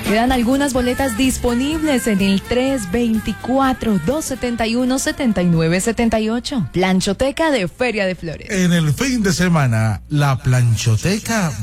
Quedan algunas boletas disponibles en el 324-271-7978. Planchoteca de Feria de Flores. En el fin de semana, la planchoteca